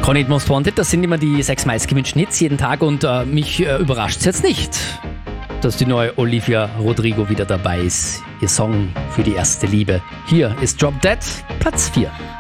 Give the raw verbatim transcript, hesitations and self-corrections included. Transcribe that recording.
Conny Most Wanted, das sind immer die sechs meistgewünschten Hits jeden Tag und äh, mich äh, überrascht es jetzt nicht, dass die neue Olivia Rodrigo wieder dabei ist. Ihr Song für die erste Liebe. Hier ist Drop Dead, Platz vier.